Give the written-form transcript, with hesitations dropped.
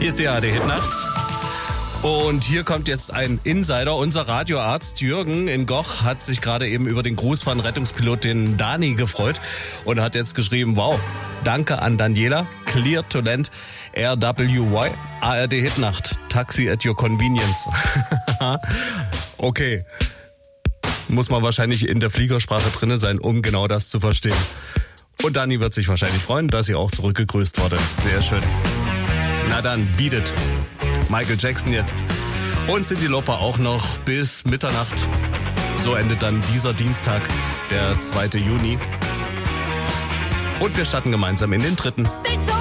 Hier ist die ARD-Hitnacht. Und hier kommt jetzt ein Insider. Unser Radioarzt Jürgen in Goch hat sich gerade eben über den Gruß von Rettungspilot den Dani gefreut und hat jetzt geschrieben, wow, danke an Daniela, Clear to Land, RWY, ARD-Hitnacht, Taxi at your convenience. Okay, muss man wahrscheinlich in der Fliegersprache drinne sein, um genau das zu verstehen. Und Dani wird sich wahrscheinlich freuen, dass sie auch zurückgegrüßt wurde. Sehr schön. Na dann, beat it. Michael Jackson jetzt. Und Cyndi Lauper auch noch bis Mitternacht. So endet dann dieser Dienstag, der 2. Juni. Und wir starten gemeinsam in den 3.